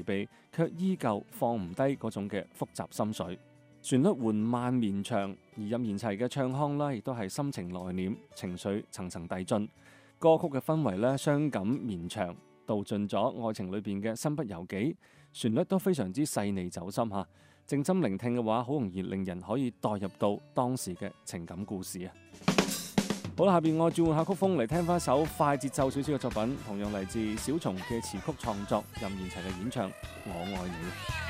備，卻依舊放唔低嗰種嘅複雜心水。旋律緩慢綿長，而任賢齊嘅唱腔啦，亦都係深情內斂，情緒層層遞進。歌曲嘅氛圍咧，傷感綿長，道盡咗愛情裏邊嘅身不由己。旋律都非常之細膩走心嚇，靜心聆聽嘅話，好容易令人可以代入到當時嘅情感故事啊！好啦，下邊我轉換下曲風嚟聽翻首快節奏少少嘅作品，同樣嚟自小松嘅詞曲創作，任賢齊嘅演唱《我愛你》。